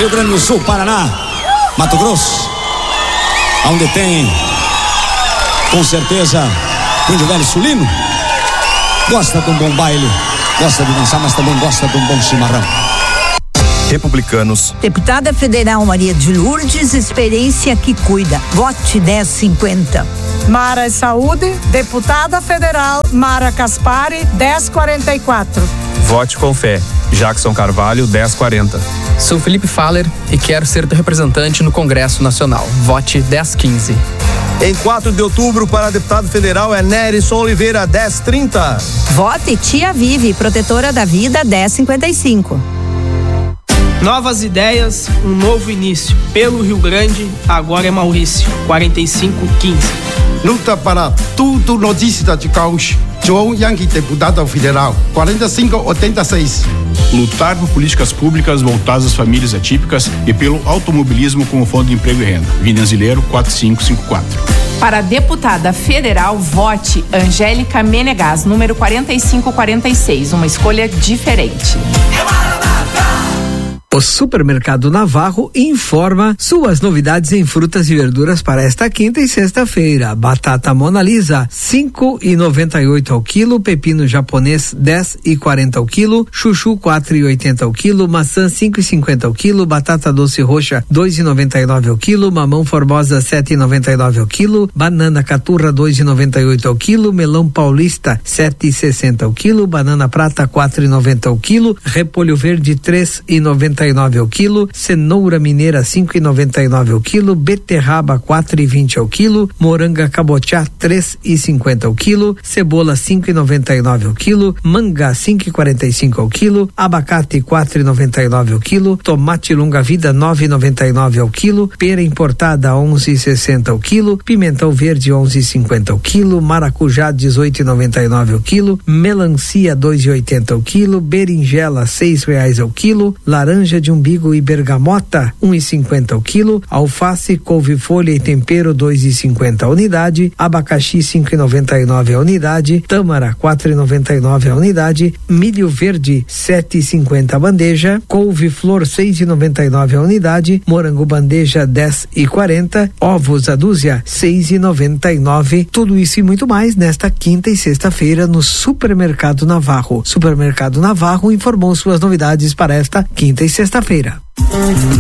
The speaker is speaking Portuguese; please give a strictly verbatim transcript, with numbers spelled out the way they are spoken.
Rio Grande do Sul, Paraná, Mato Grosso, onde tem, com certeza, Índio Velho Sulino, gosta de um bom baile, gosta de dançar, mas também gosta de um bom chimarrão. Republicanos. Deputada Federal Maria de Lourdes, experiência que cuida. Vote dez cinquenta. Mara Saúde, deputada federal Mara Caspari, dez quarenta e quatro. Vote com fé. Jackson Carvalho, dez quarenta. Sou Felipe Faller e quero ser teu representante no Congresso Nacional. Vote dez quinze. Em quatro de outubro, para deputado federal é Nerison Oliveira, dez trinta. Vote Tia Vive, protetora da vida, dez cinquenta e cinco. Novas ideias, um novo início. Pelo Rio Grande, agora é Maurício, quarenta e cinco quinze. Luta para tudo notícia de Gaúcho. João Yankee, deputado federal, quarenta e cinco oitenta e seis. Lutar por políticas públicas voltadas às famílias atípicas e pelo automobilismo como Fundo de Emprego e Renda. Vinanzileiro, quatro cinco cinco quatro. Para deputada federal, vote Angélica Menegas, número quarenta e cinco quarenta e seis. Uma escolha diferente. O Supermercado Navarro informa suas novidades em frutas e verduras para esta quinta e sexta-feira. Batata Mona Lisa, cinco e noventa e oito ao quilo, pepino japonês, dez e quarenta ao quilo, chuchu, quatro e oitenta ao quilo, maçã, cinco e cinquenta ao quilo, batata doce roxa, dois e noventa e nove ao quilo, mamão formosa, sete e noventa e nove ao quilo, banana caturra, dois e noventa e oito ao quilo, melão paulista, sete e sessenta ao quilo, banana prata, quatro e noventa ao quilo, repolho verde, três e noventa e nove ao quilo, cenoura mineira cinco e noventa e nove ao quilo, beterraba quatro e vinte ao quilo, moranga cabotiá três e cinquenta ao quilo, cebola cinco e noventa e nove ao quilo, manga cinco e quarenta e cinco ao quilo, abacate quatro e noventa e nove ao quilo, tomate longa vida nove e noventa e nove ao quilo, pera importada onze e sessenta ao quilo, pimentão verde onze e cinquenta ao quilo, maracujá dezoito e noventa e nove ao quilo, melancia dois e oitenta ao quilo, berinjela seis reais ao quilo, laranja de umbigo e bergamota um e cinquenta ao quilo, alface, couve-folha e tempero dois e cinquenta a unidade, abacaxi cinco e noventa e nove a unidade, tâmara quatro e noventa e nove a unidade, milho verde sete e cinquenta a bandeja, couve-flor seis e noventa e nove a unidade, morango bandeja dez e quarenta, ovos a dúzia seis e noventa e nove. Tudo isso e muito mais nesta quinta e sexta-feira no Supermercado Navarro. Supermercado Navarro informou suas novidades para esta quinta e sexta-feira.